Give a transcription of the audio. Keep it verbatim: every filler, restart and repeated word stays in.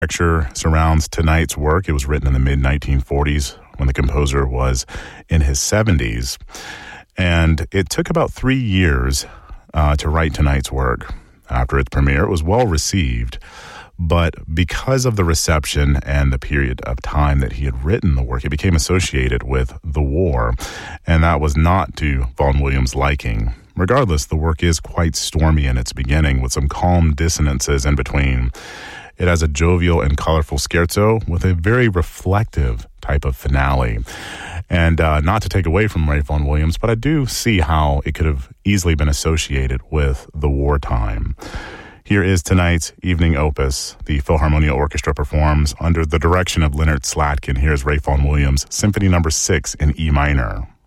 Architecture surrounds tonight's work. It was written in the mid nineteen forties when the composer was in his seventies. And it took about three years uh, to write tonight's work. After its premiere, it was well received. But because of the reception and the period of time that he had written the work, it became associated with the war. And that was not to Vaughan Williams' liking. Regardless, the work is quite stormy in its beginning, with some calm dissonances in between. It has a jovial and colorful scherzo with a very reflective type of finale. And uh, not to take away from Ray Vaughan Williams, but I do see how it could have easily been associated with the wartime. Here is tonight's evening opus. The Philharmonia Orchestra performs under the direction of Leonard Slatkin. Here's Ray Vaughan Williams, Symphony Number Six in E minor.